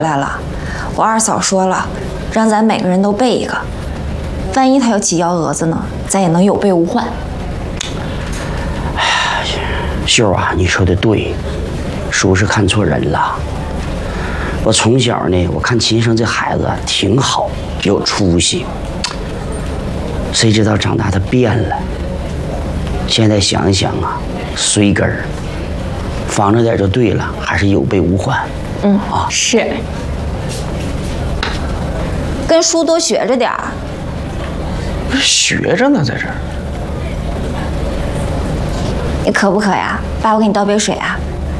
来了，我二嫂说了，让咱每个人都备一个，万一他要鸡幺蛾子呢，咱也能有备无患。 秀啊，你说的对，叔是看错人了。我从小呢，我看秦生这孩子挺好，有出息，谁知道长大他变了。现在想一想啊，随根儿，防着点就对了，还是有备无患。 是，跟叔多学着点儿。 不是学着呢，在这儿。 你渴不渴呀？爸，我给你倒杯水啊。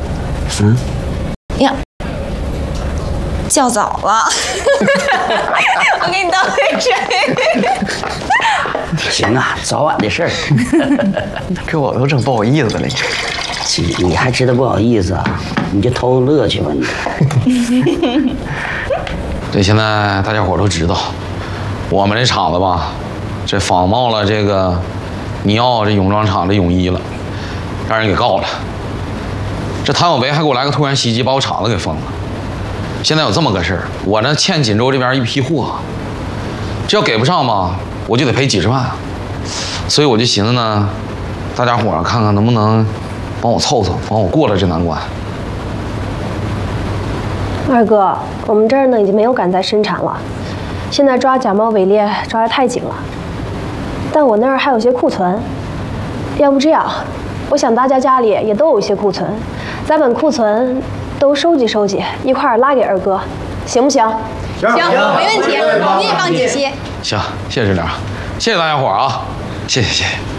呀，叫早了，我给你倒杯水。 行啊，早晚的事儿。 给我都整不好意思了， 你还知道不好意思啊？你就偷乐去吧你。 这现在大家伙都知道，我们这厂子吧，这仿冒了这个尼奥这泳装厂的泳衣了，让人给告了。这谭小维还给我来个突然袭击，把我厂子给封了。现在有这么个事儿，我呢欠锦州这边一批货，这要给不上嘛，我就得赔几十万，所以我就寻思呢，大家伙看看能不能帮我凑凑，帮我过了这难关。 二哥，我们这儿呢已经没有赶在生产了，现在抓假冒伪劣抓得太紧了，但我那儿还有些库存，要不这样，我想大家家里也都有一些库存，咱把库存都收集收集，一块儿拉给二哥，行不行？ 行，没问题，你也帮解析。 行，谢谢知了，谢谢大家伙啊，谢谢谢谢。